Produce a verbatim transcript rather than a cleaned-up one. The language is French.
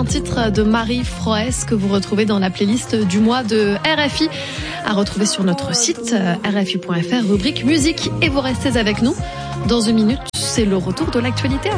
un titre de Marie Froès que vous retrouvez dans la playlist du mois de R F I, à retrouver sur notre site r f i point f r, rubrique musique. Et vous restez avec nous. Dans une minute, c'est le retour de l'actualité.